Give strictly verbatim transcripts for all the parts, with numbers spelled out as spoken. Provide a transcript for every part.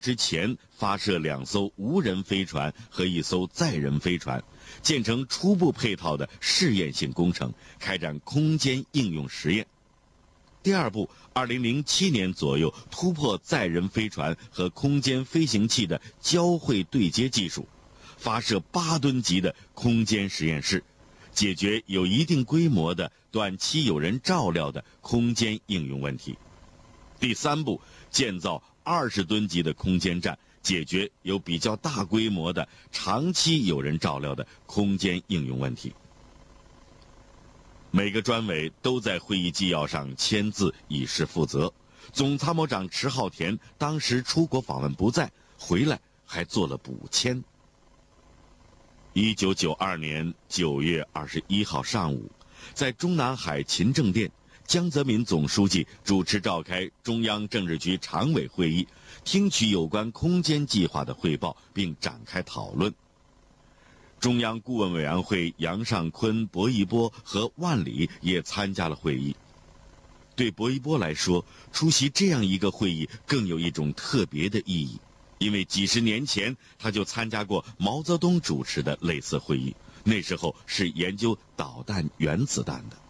之前发射两艘无人飞船和一艘载人飞船，建成初步配套的试验性工程，开展空间应用实验。第二步，二零零七年左右突破载人飞船和空间飞行器的交会对接技术，发射八吨级的空间实验室，解决有一定规模的短期有人照料的空间应用问题。第三步，建造二十吨级的空间站，解决有比较大规模的长期有人照料的空间应用问题。每个专委都在会议纪要上签字以示负责。总参谋长迟浩田当时出国访问不在，回来还做了补签。一九九二年九月二十一号上午，在中南海勤政殿，江泽民总书记主持召开中央政治局常委会议，听取有关空间计划的汇报，并展开讨论。中央顾问委员会杨尚昆、薄一波和万里也参加了会议。对薄一波来说，出席这样一个会议更有一种特别的意义，因为几十年前他就参加过毛泽东主持的类似会议，那时候是研究导弹原子弹的。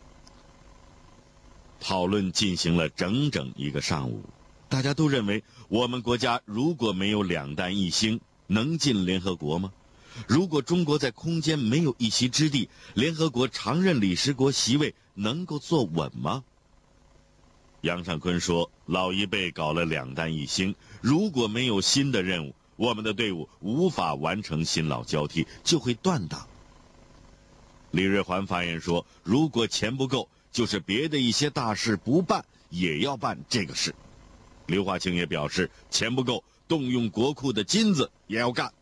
讨论进行了整整一个上午，大家都认为我们国家如果没有两弹一星，能进联合国吗？如果中国在空间没有一席之地，联合国常任理事国席位能够坐稳吗？杨尚昆说，老一辈搞了两弹一星，如果没有新的任务，我们的队伍无法完成新老交替，就会断档。李瑞环发言说，如果钱不够，就是别的一些大事不办，也要办这个事。刘华清也表示，钱不够，动用国库的金子也要干。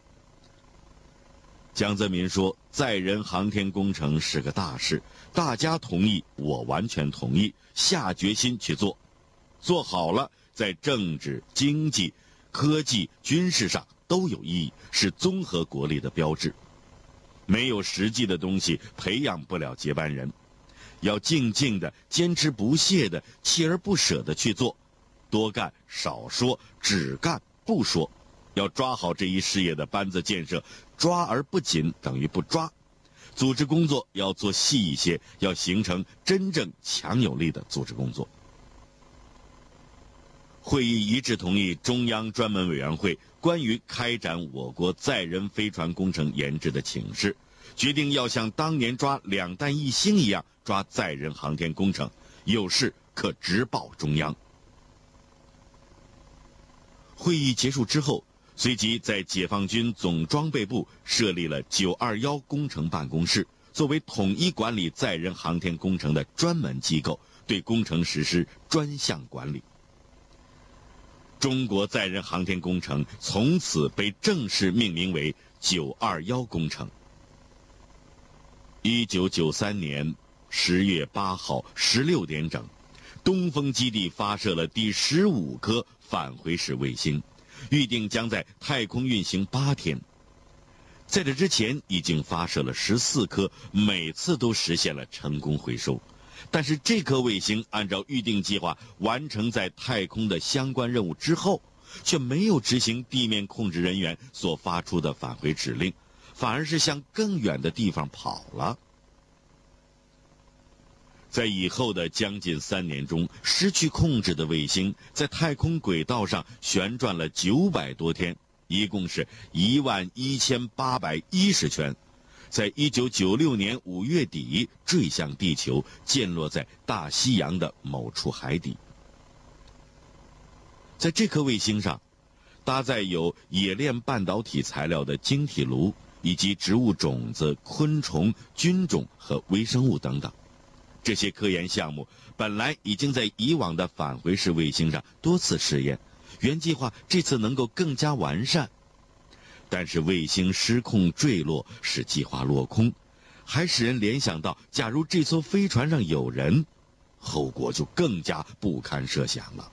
江泽民说，载人航天工程是个大事，大家同意，我完全同意，下决心去做，做好了，在政治、经济、科技、军事上都有意义，是综合国力的标志。没有实际的东西，培养不了接班人。要静静的、坚持不懈的、锲而不舍的去做，多干少说，只干不说。要抓好这一事业的班子建设，抓而不紧等于不抓。组织工作要做细一些，要形成真正强有力的组织工作。会议一致同意中央专门委员会关于开展我国载人飞船工程研制的请示，决定要像当年抓两弹一星一样抓载人航天工程，有事可直报中央。会议结束之后，随即在解放军总装备部设立了九二一工程办公室，作为统一管理载人航天工程的专门机构，对工程实施专项管理。中国载人航天工程从此被正式命名为九二一工程。一九九三年十月八号十六点整，东风基地发射了第十五颗返回式卫星，预定将在太空运行八天。在这之前已经发射了十四颗，每次都实现了成功回收。但是这颗卫星按照预定计划完成在太空的相关任务之后，却没有执行地面控制人员所发出的返回指令，反而是向更远的地方跑了。在以后的将近三年中，失去控制的卫星在太空轨道上旋转了九百多天，一共是一万一千八百一十圈，在一九九六年五月底坠向地球，溅落在大西洋的某处海底。在这颗卫星上，搭载有冶炼半导体材料的晶体炉，以及植物种子、昆虫、菌种和微生物等等。这些科研项目本来已经在以往的返回式卫星上多次试验，原计划这次能够更加完善。但是卫星失控坠落，使计划落空，还使人联想到，假如这艘飞船上有人，后果就更加不堪设想了。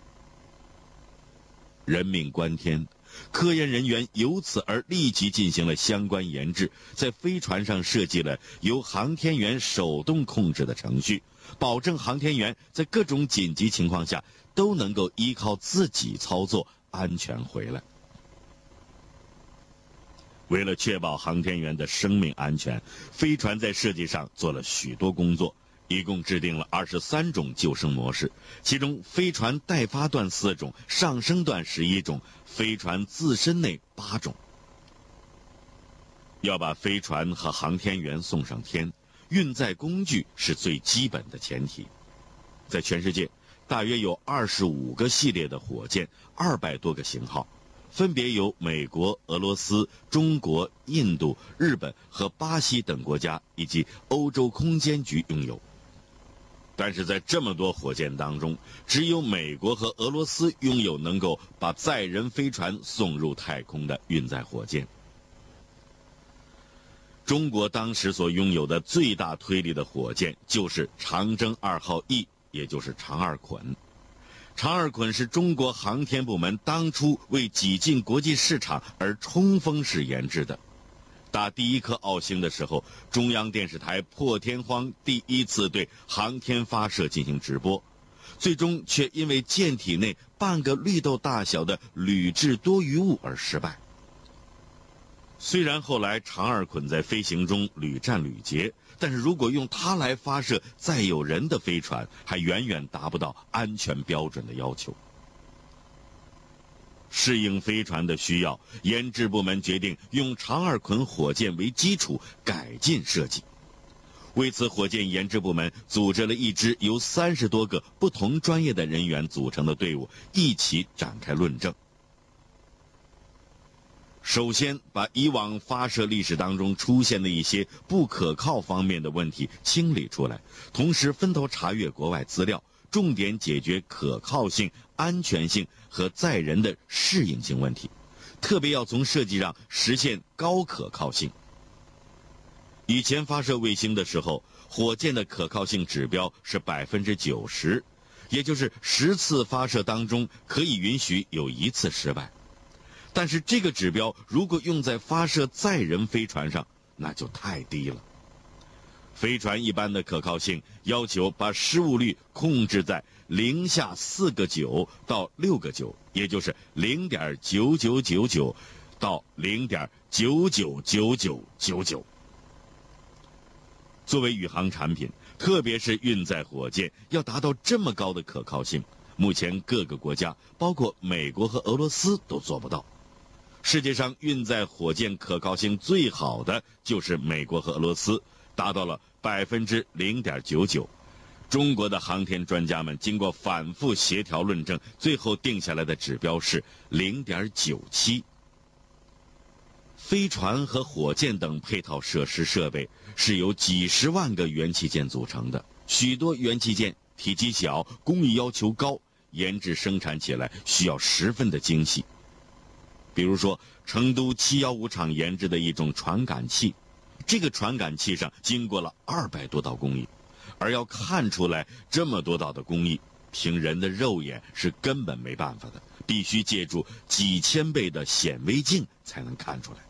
人命关天，科研人员由此而立即进行了相关研制，在飞船上设计了由航天员手动控制的程序，保证航天员在各种紧急情况下都能够依靠自己操作， 安全回来。为了确保航天员的生命安全，飞船在设计上做了许多工作，一共制定了二十三种救生模式，其中飞船待发段四种，上升段十一种，飞船自身内八种。要把飞船和航天员送上天，运载工具是最基本的前提。在全世界，大约有二十五个系列的火箭，二百多个型号，分别由美国、俄罗斯、中国、印度、日本和巴西等国家以及欧洲空间局拥有。但是在这么多火箭当中，只有美国和俄罗斯拥有能够把载人飞船送入太空的运载火箭。中国当时所拥有的最大推力的火箭就是长征二号 E， 也就是长二捆。长二捆是中国航天部门当初为挤进国际市场而冲锋式研制的。打第一颗奥星的时候，中央电视台破天荒第一次对航天发射进行直播，最终却因为舰体内半个绿豆大小的铝制多余物而失败。虽然后来长二捆在飞行中屡战屡捷，但是如果用它来发射载有人的飞船，还远远达不到安全标准的要求。适应飞船的需要，研制部门决定用长二捆火箭为基础改进设计。为此，火箭研制部门组织了一支由三十多个不同专业的人员组成的队伍，一起展开论证。首先，把以往发射历史当中出现的一些不可靠方面的问题清理出来，同时分头查阅国外资料，重点解决可靠性、安全性和载人的适应性问题，特别要从设计上实现高可靠性。以前发射卫星的时候，火箭的可靠性指标是百分之九十，也就是十次发射当中可以允许有一次失败。但是这个指标如果用在发射载人飞船上，那就太低了。飞船一般的可靠性要求把失误率控制在零下四个九到六个九，也就是零点九九九九到零点九九九九九九。作为宇航产品，特别是运载火箭，要达到这么高的可靠性，目前各个国家，包括美国和俄罗斯都做不到。世界上运载火箭可靠性最好的就是美国和俄罗斯，达到了百分之零点九九。中国的航天专家们经过反复协调论证，最后定下来的指标是零点九七。飞船和火箭等配套设施设备是由几十万个元器件组成的，许多元器件体积小，工艺要求高，研制生产起来需要十分的精细。比如说，成都七一五厂研制的一种传感器，这个传感器上经过了二百多道工艺，而要看出来这么多道的工艺，凭人的肉眼是根本没办法的，必须借助几千倍的显微镜才能看出来。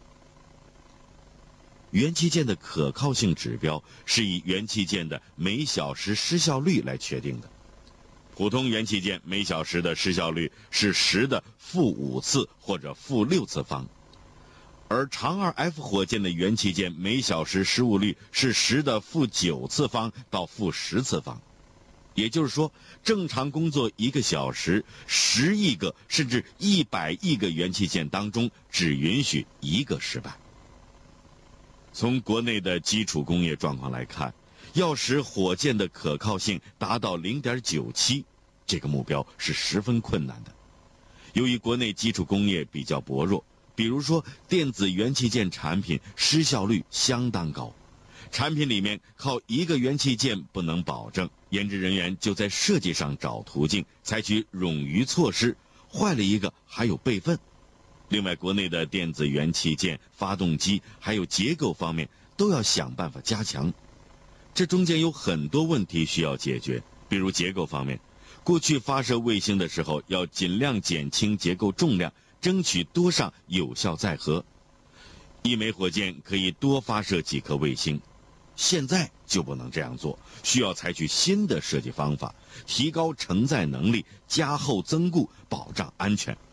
元器件的可靠性指标是以元器件的每小时失效率来确定的。普通元器件每小时的失效率是十的负五次或者负六次方，而长二 F 火箭的元器件每小时失误率是十的负九次方到负十次方。也就是说，正常工作一个小时，十亿个甚至一百亿个元器件当中，只允许一个失败。从国内的基础工业状况来看，要使火箭的可靠性达到零点九七，这个目标是十分困难的。由于国内基础工业比较薄弱，比如说电子元器件产品失效率相当高，产品里面靠一个元器件不能保证，研制人员就在设计上找途径，采取冗余措施，坏了一个还有备份。另外，国内的电子元器件、发动机还有结构方面都要想办法加强。这中间有很多问题需要解决，比如结构方面，过去发射卫星的时候要尽量减轻结构重量，争取多上有效载荷。一枚火箭可以多发射几颗卫星，现在就不能这样做，需要采取新的设计方法，提高承载能力，加厚增固，保障安全。